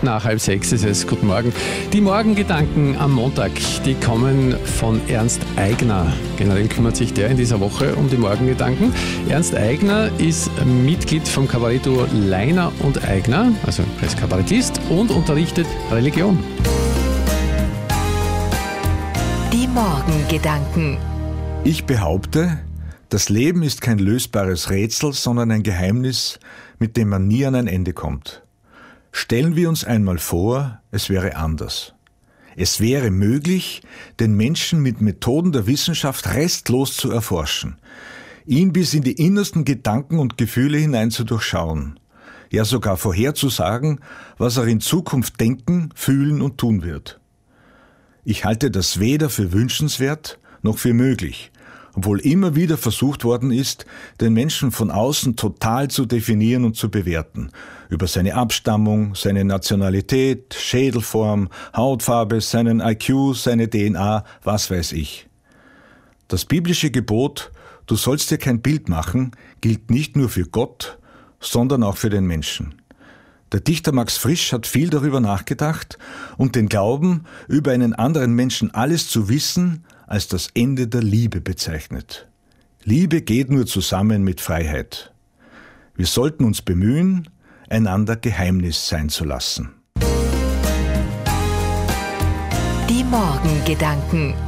nach 5:30 ist es. Guten Morgen. Die Morgengedanken am Montag, die kommen von Ernst Aigner. Generell kümmert sich der in dieser Woche um die Morgengedanken. Ernst Aigner ist Mitglied vom Kabarettduo Leiner und Aigner, also er ist Kabarettist und unterrichtet Religion. Die Morgengedanken. Ich behaupte, das Leben ist kein lösbares Rätsel, sondern ein Geheimnis, mit dem man nie an ein Ende kommt. Stellen wir uns einmal vor, es wäre anders. Es wäre möglich, den Menschen mit Methoden der Wissenschaft restlos zu erforschen, ihn bis in die innersten Gedanken und Gefühle hinein zu durchschauen, ja sogar vorherzusagen, was er in Zukunft denken, fühlen und tun wird. Ich halte das weder für wünschenswert noch für möglich, obwohl immer wieder versucht worden ist, den Menschen von außen total zu definieren und zu bewerten, über seine Abstammung, seine Nationalität, Schädelform, Hautfarbe, seinen IQ, seine DNA, was weiß ich. Das biblische Gebot, du sollst dir kein Bild machen, gilt nicht nur für Gott, sondern auch für den Menschen. Der Dichter Max Frisch hat viel darüber nachgedacht und den Glauben, über einen anderen Menschen alles zu wissen, als das Ende der Liebe bezeichnet. Liebe geht nur zusammen mit Freiheit. Wir sollten uns bemühen, einander Geheimnis sein zu lassen. Die Morgengedanken.